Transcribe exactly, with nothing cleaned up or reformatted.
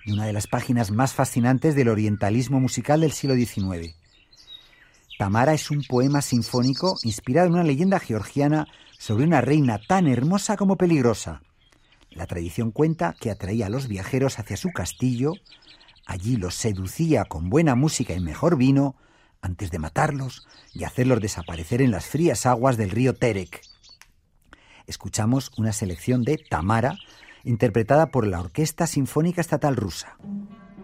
de una de las páginas más fascinantes del orientalismo musical del siglo diecinueve. Tamara es un poema sinfónico inspirado en una leyenda georgiana sobre una reina tan hermosa como peligrosa. La tradición cuenta que atraía a los viajeros hacia su castillo, allí los seducía con buena música y mejor vino, antes de matarlos y hacerlos desaparecer en las frías aguas del río Terek. Escuchamos una selección de Tamara, interpretada por la Orquesta Sinfónica Estatal Rusa.